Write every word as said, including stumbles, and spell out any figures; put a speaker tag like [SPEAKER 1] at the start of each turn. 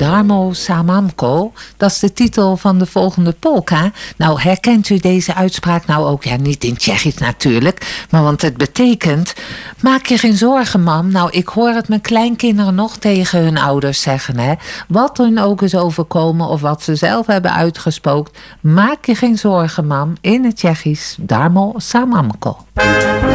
[SPEAKER 1] Darmo Samamko. Dat is de titel van de volgende polka. Nou, herkent u deze uitspraak nou ook? Ja, niet in Tsjechisch natuurlijk. Maar want het betekent... Maak je geen zorgen, mam. Nou, ik hoor het mijn kleinkinderen nog tegen hun ouders zeggen. Hè. Wat hun ook is overkomen of wat ze zelf hebben uitgespookt. Maak je geen zorgen, mam. In het Tsjechisch. Darmo Samamko.